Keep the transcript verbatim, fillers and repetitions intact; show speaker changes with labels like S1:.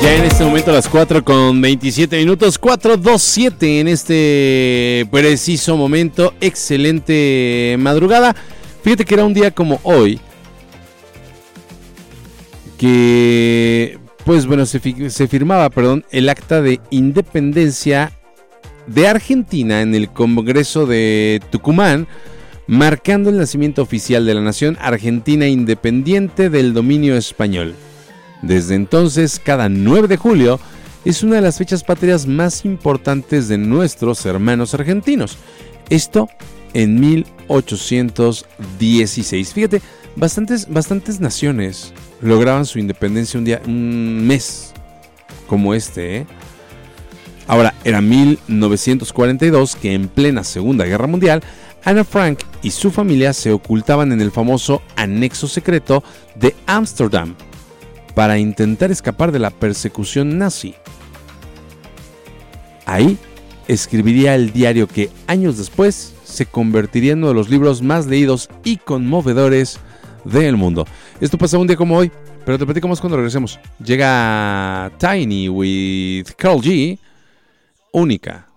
S1: Ya en este momento a las cuatro con veintisiete minutos, cuatro veintisiete en este preciso momento, excelente madrugada. Fíjate que era un día como hoy, que pues bueno, se, fi- se firmaba, perdón, el acta de independencia de Argentina en el Congreso de Tucumán, marcando el nacimiento oficial de la nación argentina independiente del dominio español. Desde entonces, cada nueve de julio es una de las fechas patrias más importantes de nuestros hermanos argentinos. Esto en mil ochocientos dieciséis. Fíjate, bastantes, bastantes naciones lograban su independencia un día, un mes como este, ¿eh? Ahora, era mil novecientos cuarenta y dos que en plena Segunda Guerra Mundial, Ana Frank y su familia se ocultaban en el famoso anexo secreto de Ámsterdam para intentar escapar de la persecución nazi. Ahí escribiría el diario que años después se convertiría en uno de los libros más leídos y conmovedores del mundo. Esto pasa un día como hoy, pero te platico más cuando regresemos. Llega Tiny with Karl G, única.